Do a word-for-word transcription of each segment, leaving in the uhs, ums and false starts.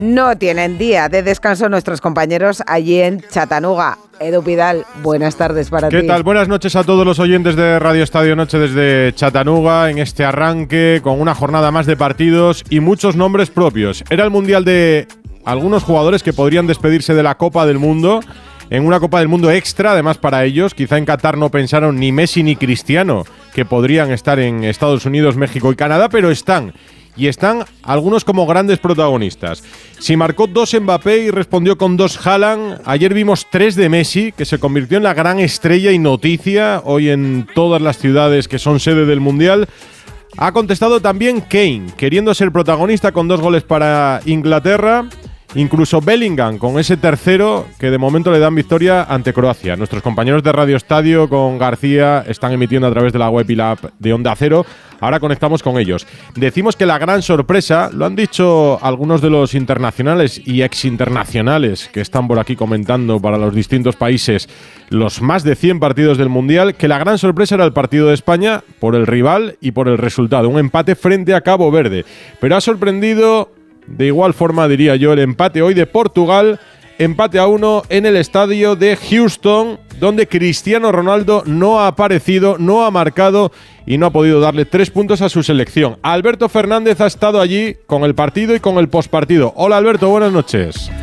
No tienen día de descanso nuestros compañeros allí en Chattanooga. Edu Pidal, buenas tardes para ti. ¿Qué tal? Buenas noches a todos los oyentes de Radio Estadio Noche desde Chattanooga, en este arranque con una jornada más de partidos y muchos nombres propios. Era el Mundial de algunos jugadores que podrían despedirse de la Copa del Mundo, en una Copa del Mundo extra, además para ellos. Quizá en Qatar no pensaron ni Messi ni Cristiano que podrían estar en Estados Unidos, México y Canadá, pero están. Y están algunos como grandes protagonistas. Si marcó dos Mbappé y respondió con dos Haaland, ayer vimos tres de Messi, que se convirtió en la gran estrella y noticia hoy en todas las ciudades que son sede del Mundial. Ha contestado también Kane, queriendo ser protagonista con dos goles para Inglaterra. Incluso Bellingham, con ese tercero que de momento le dan victoria ante Croacia. Nuestros compañeros de Radio Estadio con García están emitiendo a través de la web y la app de Onda Cero. Ahora conectamos con ellos. Decimos que la gran sorpresa, lo han dicho algunos de los internacionales y ex-internacionales que están por aquí comentando para los distintos países los más de cien partidos del Mundial, que la gran sorpresa era el partido de España por el rival y por el resultado. Un empate frente a Cabo Verde. Pero ha sorprendido... De igual forma, diría yo, el empate hoy de Portugal, empate a uno en el estadio de Houston, donde Cristiano Ronaldo no ha aparecido, no ha marcado y no ha podido darle tres puntos a su selección. Alberto Fernández ha estado allí con el partido y con el postpartido. Hola Alberto, buenas noches.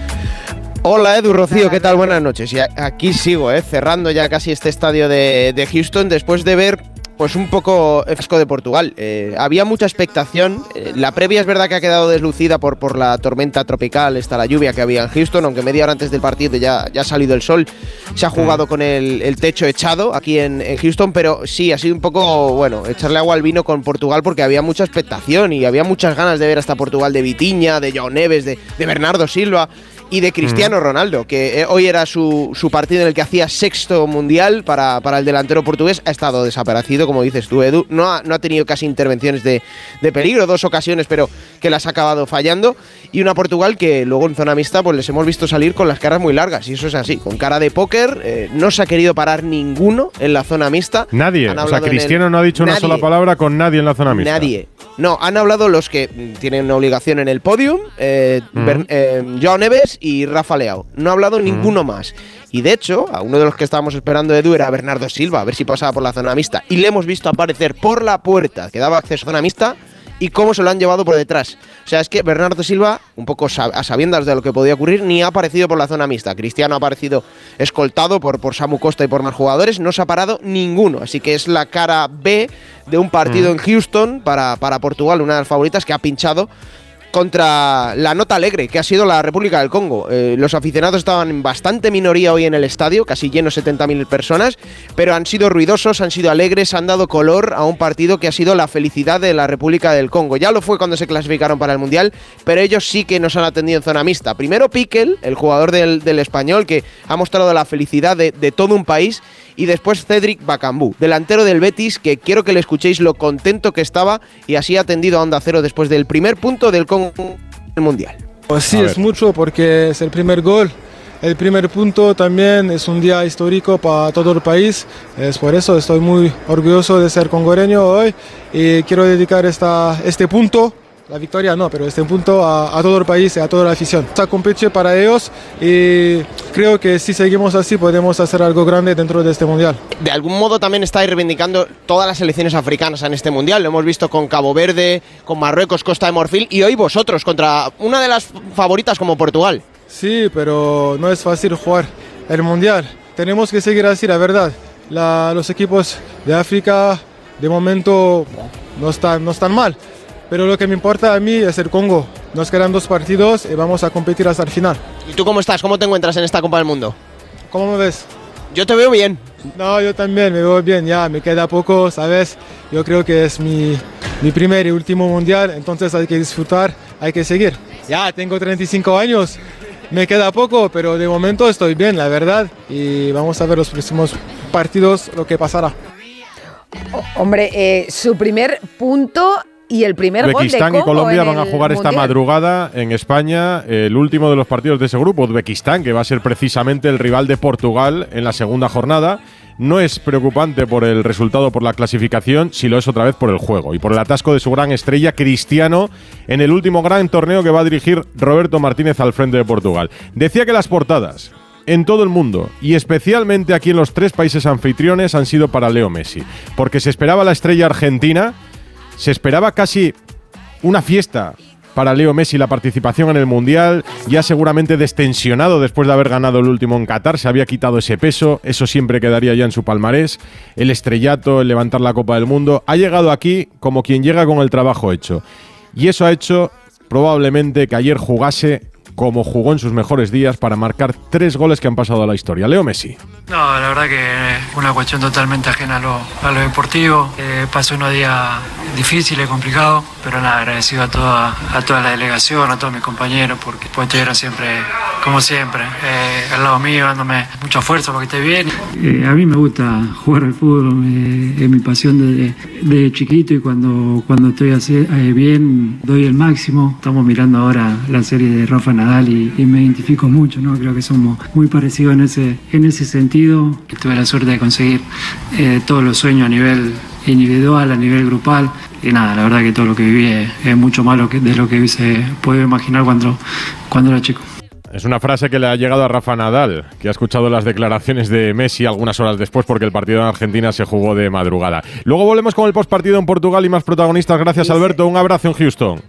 Hola Edu, Rocío, ¿qué tal? Buenas noches. Y aquí sigo, eh, cerrando ya casi este estadio de, de Houston después de ver... Pues un poco fresco de Portugal. Eh, había mucha expectación. Eh, la previa es verdad que ha quedado deslucida por, por la tormenta tropical, esta la lluvia que había en Houston, aunque media hora antes del partido ya, ya ha salido el sol. Se ha jugado con el, el techo echado aquí en, en Houston, pero sí, ha sido un poco, bueno, echarle agua al vino con Portugal porque había mucha expectación y había muchas ganas de ver hasta Portugal de Vitinha, de João Neves, de, de Bernardo Silva y de Cristiano Ronaldo, que eh, hoy era su, su partido en el que hacía sexto mundial para, para el delantero portugués. Ha estado desaparecido, como dices tú, Edu. No ha, no ha tenido casi intervenciones de, de peligro, dos ocasiones, pero que las ha acabado fallando. Y una Portugal que luego en zona mixta pues les hemos visto salir con las caras muy largas, y eso es así, con cara de póker. Eh, no se ha querido parar ninguno en la zona mixta. Nadie, o sea, Cristiano el... no ha dicho nadie. Una sola palabra con nadie en la zona mixta. Nadie. No, han hablado los que tienen una obligación en el podium, eh, uh-huh. Ber- eh, João Neves y Rafa Leao. No ha hablado uh-huh. ninguno más. Y de hecho, a uno de los que estábamos esperando, Edu, era Bernardo Silva, a ver si pasaba por la zona mixta. Y le hemos visto aparecer por la puerta que daba acceso a zona mixta y cómo se lo han llevado por detrás. O sea, es que Bernardo Silva, un poco a sabiendas de lo que podía ocurrir, ni ha aparecido por la zona mixta. Cristiano ha aparecido escoltado por, por Samu Costa y por más jugadores. No se ha parado ninguno. Así que es la cara B de un partido mm. en Houston para, para Portugal, una de las favoritas, que ha pinchado contra la nota alegre, que ha sido la República del Congo. Eh, los aficionados estaban en bastante minoría hoy en el estadio, casi lleno, setenta mil personas, pero han sido ruidosos, han sido alegres, han dado color a un partido que ha sido la felicidad de la República del Congo. Ya lo fue cuando se clasificaron para el Mundial, pero ellos sí que nos han atendido en zona mixta. Primero Piquel, el jugador del, del Español, que ha mostrado la felicidad de, de todo un país, y después Cédric Bakambu, delantero del Betis, que quiero que le escuchéis lo contento que estaba y así ha atendido a Onda Cero después del primer punto del Congo el Mundial. Pues sí, es mucho porque es el primer gol, el primer punto, también es un día histórico para todo el país. Es por eso estoy muy orgulloso de ser congoreño hoy y quiero dedicar esta, este punto, la victoria no, pero este punto a, a todo el país y a toda la afición. Está competido para ellos y creo que si seguimos así podemos hacer algo grande dentro de este Mundial. De algún modo también estáis reivindicando todas las selecciones africanas en este Mundial. Lo hemos visto con Cabo Verde, con Marruecos, Costa de Marfil y hoy vosotros contra una de las favoritas como Portugal. Sí, pero no es fácil jugar el Mundial. Tenemos que seguir así, la verdad. La, los equipos de África de momento no están, no están mal. Pero lo que me importa a mí es el Congo. Nos quedan dos partidos y vamos a competir hasta el final. ¿Y tú cómo estás? ¿Cómo te encuentras en esta Copa del Mundo? ¿Cómo me ves? Yo te veo bien. No, yo también me veo bien. Ya me queda poco, ¿sabes? Yo creo que es mi, mi primer y último mundial, entonces hay que disfrutar, hay que seguir. Ya tengo treinta y cinco años, me queda poco, pero de momento estoy bien, la verdad. Y vamos a ver los próximos partidos, lo que pasará. Oh, hombre, eh, su primer punto Y el primer gol de Uzbekistán Congo y Colombia en van a el jugar esta Mundial. madrugada en España el último de los partidos de ese grupo, Uzbekistán, que va a ser precisamente el rival de Portugal en la segunda jornada. No es preocupante por el resultado, por la clasificación, si lo es otra vez por el juego y por el atasco de su gran estrella Cristiano en el último gran torneo que va a dirigir Roberto Martínez al frente de Portugal. Decía que las portadas en todo el mundo y especialmente aquí en los tres países anfitriones han sido para Leo Messi, porque se esperaba la estrella argentina, se esperaba casi una fiesta para Leo Messi la participación en el Mundial, ya seguramente destensionado después de haber ganado el último en Qatar, se había quitado ese peso, eso siempre quedaría ya en su palmarés, el estrellato, el levantar la Copa del Mundo, ha llegado aquí como quien llega con el trabajo hecho, y eso ha hecho probablemente que ayer jugase como jugó en sus mejores días para marcar tres goles que han pasado a la historia. Leo Messi. No, la verdad que una cuestión totalmente ajena a lo, a lo deportivo. Eh, pasó unos días difíciles, complicados, pero nada, agradecido a toda, a toda la delegación, a todos mis compañeros, porque pues, estuvieron siempre, como siempre, eh, al lado mío, dándome mucha fuerza para que esté bien. Eh, a mí me gusta jugar al fútbol, eh, es mi pasión desde, desde chiquito y cuando, cuando estoy así, eh, bien doy el máximo. Estamos mirando ahora la serie de Rafa Nadal y, y me identifico mucho, ¿no? Creo que somos muy parecidos en ese, en ese sentido. Tuve la suerte de conseguir eh, todos los sueños a nivel individual, a nivel grupal. Y nada, la verdad que todo lo que viví es, es mucho más lo que, de lo que hubiese podido imaginar cuando, cuando era chico. Es una frase que le ha llegado a Rafa Nadal, que ha escuchado las declaraciones de Messi algunas horas después porque el partido en Argentina se jugó de madrugada. Luego volvemos con el postpartido en Portugal y más protagonistas. Gracias, Alberto. Un abrazo en Houston.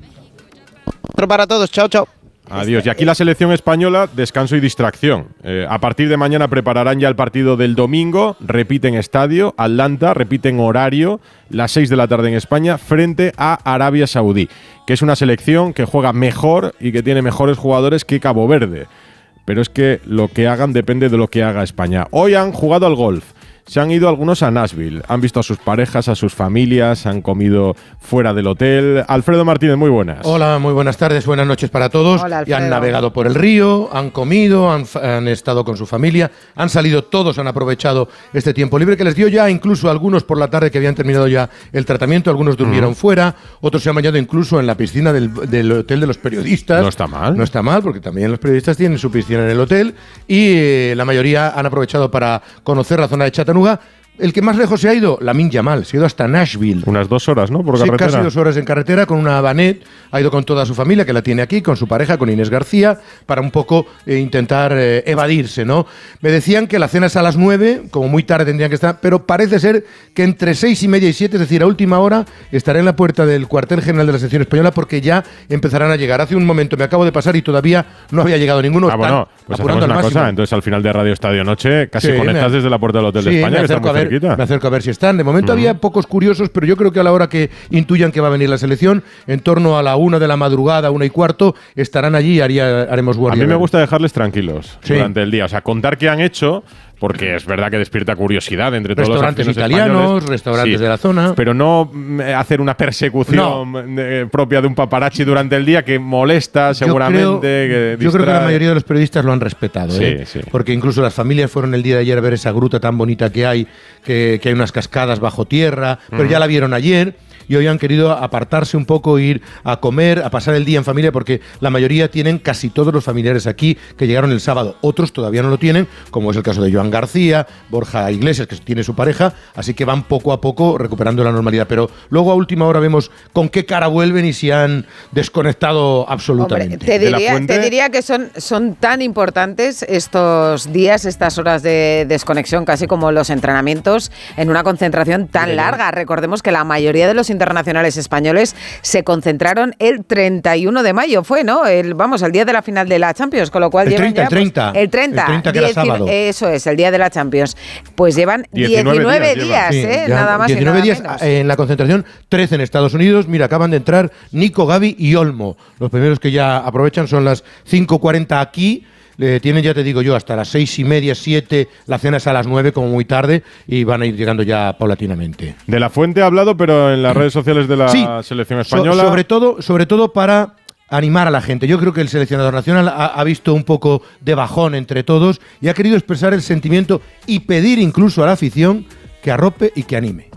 Otro para todos. Chao, chao. Adiós. Y aquí la selección española, descanso y distracción. Eh, a partir de mañana prepararán ya el partido del domingo. Repiten estadio, Atlanta, repiten horario, las seis de la tarde en España, frente a Arabia Saudí, que es una selección que juega mejor y que tiene mejores jugadores que Cabo Verde. Pero es que lo que hagan depende de lo que haga España. Hoy han jugado al golf. Se han ido algunos a Nashville, han visto a sus parejas, a sus familias, han comido fuera del hotel. Alfredo Martínez, muy buenas. Hola, muy buenas tardes, buenas noches para todos. Hola, y han navegado por el río, han comido, han, han estado con su familia, han salido todos, han aprovechado este tiempo libre que les dio ya, incluso algunos por la tarde que habían terminado ya el tratamiento, algunos durmieron mm. fuera, otros se han bañado incluso en la piscina del, del hotel de los periodistas. No está mal. No está mal, porque también los periodistas tienen su piscina en el hotel y eh, la mayoría han aprovechado para conocer la zona de Chattanooga. El que más lejos se ha ido, Lamine Yamal, se ha ido hasta Nashville. Unas dos horas, ¿no? Por sí, carretera. Casi dos horas en carretera con una vanette. Ha ido con toda su familia, que la tiene aquí, con su pareja, con Inés García, para un poco eh, intentar eh, evadirse, ¿no? Me decían que la cena es a las nueve, como muy tarde tendrían que estar, pero parece ser que entre seis y media y siete, es decir, a última hora, estaré en la puerta del cuartel general de la sección española porque ya empezarán a llegar. Hace un momento me acabo de pasar y todavía no había llegado ninguno. Ah, bueno, pues hacemos una cosa. Entonces, al final de Radio Estadio Noche, casi sí, conectas me, desde la puerta del Hotel sí, de España, que está muy ver, cerquita. Me acerco a ver si están. De momento uh-huh. había pocos curiosos, pero yo creo que a la hora que intuyan que va a venir la selección, en torno a la una de la madrugada, una y cuarto, estarán allí y haría, haremos guardia. A mí me gusta dejarles tranquilos sí. durante el día. O sea, contar qué han hecho, porque es verdad que despierta curiosidad entre todos los restaurantes italianos, españoles. restaurantes sí, de la zona. Pero no hacer una persecución no. de, propia de un paparazzi durante el día que molesta seguramente. Yo creo que, yo creo que la mayoría de los periodistas lo han respetado, sí, ¿eh? sí. porque incluso las familias fueron el día de ayer a ver esa gruta tan bonita que hay, que, que hay unas cascadas bajo tierra, pero mm. ya la vieron ayer. Y hoy han querido apartarse un poco, ir a comer, a pasar el día en familia, porque la mayoría tienen casi todos los familiares aquí que llegaron el sábado. Otros todavía no lo tienen, como es el caso de Joan García, Borja Iglesias, que tiene su pareja, así que van poco a poco recuperando la normalidad. Pero luego a última hora vemos con qué cara vuelven y si han desconectado absolutamente. Hombre, te, diría, te diría que son, son tan importantes estos días, estas horas de desconexión, casi como los entrenamientos, en una concentración tan larga. Recordemos que la mayoría de los internacionales españoles se concentraron el treinta y uno de mayo, fue, ¿no? El, vamos, el día de la final de la Champions, con lo cual el llevan treinta, ya, el treinta, pues, el treinta, el treinta que era sábado. Eso es, el día de la Champions. Pues llevan diecinueve días, días sí, ¿eh? Nada más diecinueve y nada días menos. En la concentración, trece en Estados Unidos. Mira, acaban de entrar Nico, Gavi y Olmo. Los primeros que ya aprovechan son las cinco cuarenta aquí. Eh, tienen, ya te digo yo, hasta las seis y media, siete, la cena es a las nueve, como muy tarde, y van a ir llegando ya paulatinamente. De la Fuente ha hablado, pero en las redes sociales de la sí, selección española. So, sobre todo, sobre todo para animar a la gente. Yo creo que el seleccionador nacional ha, ha visto un poco de bajón entre todos y ha querido expresar el sentimiento y pedir incluso a la afición que arrope y que anime.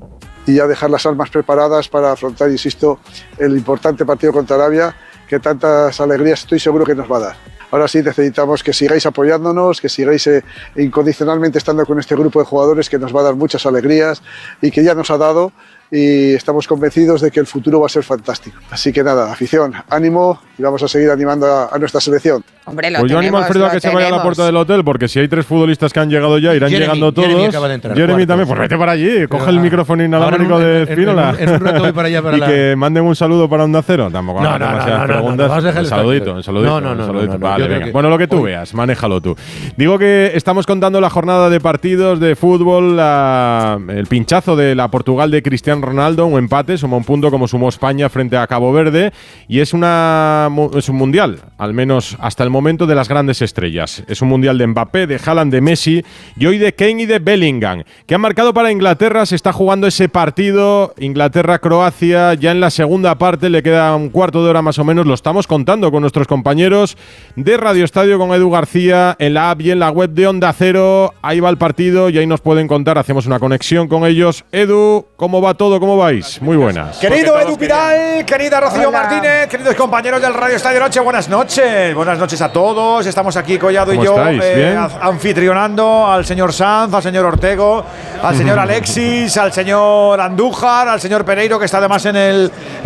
y ya dejar las armas preparadas para afrontar, insisto, el importante partido contra Arabia, que tantas alegrías estoy seguro que nos va a dar. Ahora sí necesitamos que sigáis apoyándonos, que sigáis eh, incondicionalmente estando con este grupo de jugadores que nos va a dar muchas alegrías y que ya nos ha dado, y estamos convencidos de que el futuro va a ser fantástico. Así que nada, afición, ánimo y vamos a seguir animando a, a nuestra selección. Hombre, lo pues yo animo a Alfredo a que tenemos. se vaya a la puerta del hotel, porque si hay tres futbolistas que han llegado ya, irán Jeremy, llegando todos. Jeremy acaba de entrar, Jeremy cuarto. también, pues vete para allí, coge Pero, el micrófono inalámbrico en un- de en- en- Spínola. en un rato voy para allá para y la- que manden un saludo para Onda Cero. Tampoco No, hagan no, no, demasiadas no, no, no, preguntas. vamos a dejar un el saludito, espacio. un saludito. No, no, un no, saludito. no, no, Vale, yo creo venga. que- Bueno, lo que tú Uy. veas, manéjalo tú. Digo que estamos contando la jornada de partidos de fútbol, la- el pinchazo de la Portugal de Cristiano Ronaldo, un empate, suma un punto como sumó España frente a Cabo Verde, y es, una, es un mundial, al menos hasta el momento, de las grandes estrellas. Es un mundial de Mbappé, de Haaland, de Messi y hoy de Kane y de Bellingham, que han marcado para Inglaterra. Se está jugando ese partido Inglaterra-Croacia ya en la segunda parte, le queda un cuarto de hora más o menos, lo estamos contando con nuestros compañeros de Radio Estadio, con Edu García, en la app y en la web de Onda Cero. Ahí va el partido y ahí nos pueden contar, hacemos una conexión con ellos. Edu, ¿cómo va todo? ¿Cómo vais? Muy buenas. Querido Edu Pidal, querida Rocío Hola. Martínez, queridos compañeros del Radio Estadio Noche, buenas noches. Buenas noches a todos. Estamos aquí, Collado y ¿Cómo yo, estáis? eh, ¿Bien? anfitrionando al señor Sanz, al señor Ortego, al señor Alexis, al señor Andújar, al señor Pereiro, que está además en el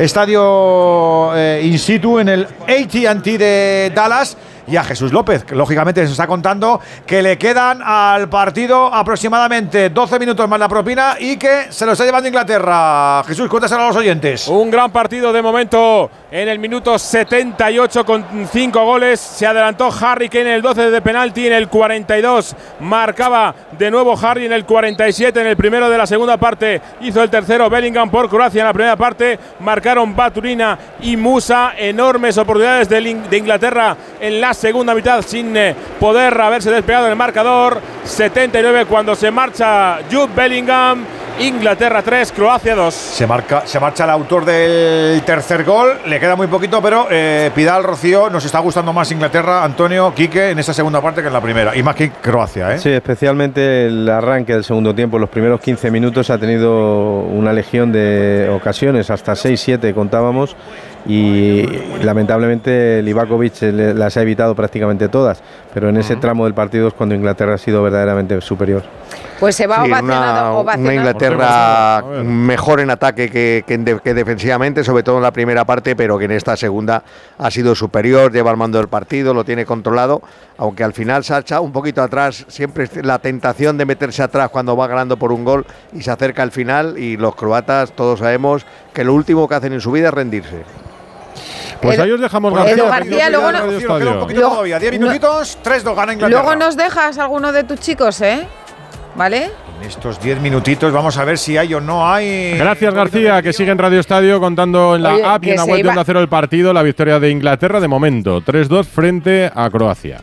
estadio eh, in situ, en el A T and T de Dallas. Y a Jesús López, que lógicamente nos está contando que le quedan al partido aproximadamente doce minutos más la propina y que se lo está llevando Inglaterra. Jesús, cuéntaselo a los oyentes. Un gran partido de momento en el minuto setenta y ocho con cinco goles. Se adelantó Harry Kane en el doce de penalti, en el cuarenta y dos marcaba de nuevo Harry, en el cuarenta y siete en el primero de la segunda parte hizo el tercero Bellingham por Croacia. En la primera parte marcaron Baturina y Musa. Enormes oportunidades de, de Inglaterra en la segunda mitad sin eh, poder haberse despegado en el marcador. setenta y nueve cuando se marcha Jude Bellingham. Inglaterra tres, Croacia dos. Se, marca, se marcha el autor del tercer gol. Le queda muy poquito, pero eh, Pidal, Rocío, nos está gustando más Inglaterra, Antonio, Quique, en esta segunda parte que en la primera. Y más que Croacia, ¿eh? Sí, especialmente el arranque del segundo tiempo. Los primeros quince minutos ha tenido una legión de ocasiones, hasta seis siete contábamos. Y lamentablemente Livakovic las ha evitado prácticamente todas, pero en ese tramo del partido es cuando Inglaterra ha sido verdaderamente superior. Pues se va Sí, ovacionado, una, ovacionado. una Inglaterra mejor en ataque que, que, de, que defensivamente, sobre todo en la primera parte, pero que en esta segunda ha sido superior, lleva el mando del partido, lo tiene controlado, aunque al final se ha echado un poquito atrás, siempre la tentación de meterse atrás cuando va ganando por un gol y se acerca al final, y los croatas todos sabemos que lo último que hacen en su vida es rendirse. Pues Edu- ahí os dejamos, Edu García. García, luego no- Radio Rocío, nos queda un Estadio. poquito Luego- todavía. diez no- minutitos, tres dos gana Inglaterra. Luego nos dejas alguno de tus chicos, ¿eh? ¿Vale? En estos diez minutitos vamos a ver si hay o no hay. Gracias, García, que sigue en Radio Estadio contando en la Oye, app y que en la se web de iba- Onda Cero el partido, la victoria de Inglaterra de momento, tres dos frente a Croacia.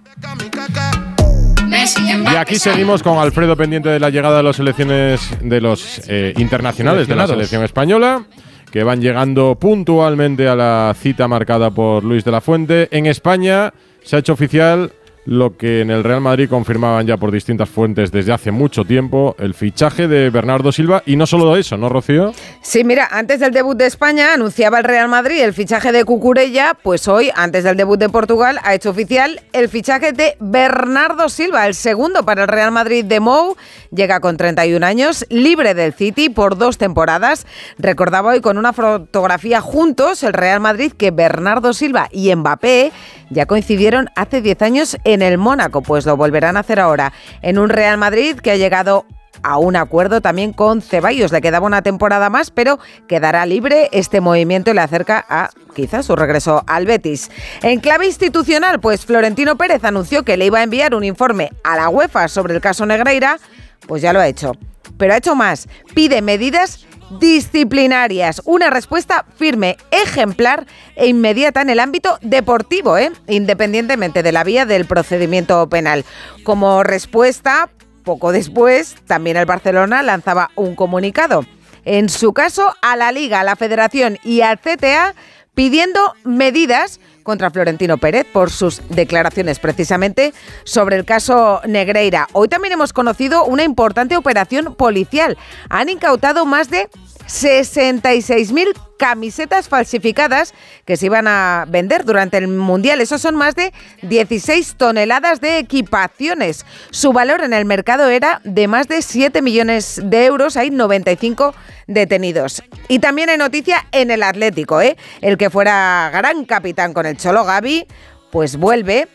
Y aquí seguimos con Alfredo pendiente de la llegada de las selecciones de los eh, internacionales de la Seleccionados. selección española, que van llegando puntualmente a la cita marcada por Luis de la Fuente. En España se ha hecho oficial lo que en el Real Madrid confirmaban ya por distintas fuentes desde hace mucho tiempo, el fichaje de Bernardo Silva. Y no solo eso, ¿no, Rocío? Sí, mira, antes del debut de España anunciaba el Real Madrid el fichaje de Cucurella, pues hoy, antes del debut de Portugal, ha hecho oficial el fichaje de Bernardo Silva, el segundo para el Real Madrid de Mou. Llega con treinta y un años, libre del City por dos temporadas. Recordaba hoy con una fotografía juntos el Real Madrid que Bernardo Silva y Mbappé ya coincidieron hace diez años en el Mónaco, pues lo volverán a hacer ahora en un Real Madrid que ha llegado a un acuerdo también con Ceballos. Le quedaba una temporada más, pero quedará libre. Este movimiento le acerca a quizás su regreso al Betis. En clave institucional, pues Florentino Pérez anunció que le iba a enviar un informe a la UEFA sobre el caso Negreira. Pues ya lo ha hecho. Pero ha hecho más. Pide medidas disciplinarias, una respuesta firme, ejemplar e inmediata en el ámbito deportivo, ¿eh? Independientemente de la vía del procedimiento penal. Como respuesta, poco después, también el Barcelona lanzaba un comunicado. En su caso, a la Liga, a la Federación y al C T A pidiendo medidas contra Florentino Pérez por sus declaraciones precisamente sobre el caso Negreira. Hoy también hemos conocido una importante operación policial. Han incautado más de sesenta y seis mil camisetas falsificadas que se iban a vender durante el Mundial. Eso son más de dieciséis toneladas de equipaciones. Su valor en el mercado era de más de siete millones de euros. Hay noventa y cinco detenidos. Y también hay noticia en el Atlético, ¿eh? El que fuera gran capitán con el Cholo, Gavi, pues vuelve